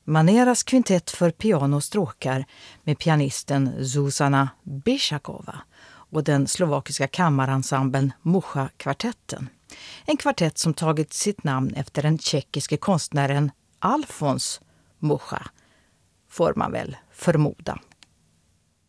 Maneras kvintett för piano och stråkar med pianisten Zuzana Bishakova och den slovakiska kammarensemblen Mucha-kvartetten. En kvartett som tagit sitt namn efter den tjeckiske konstnären Alfons Mucha, får man väl förmoda.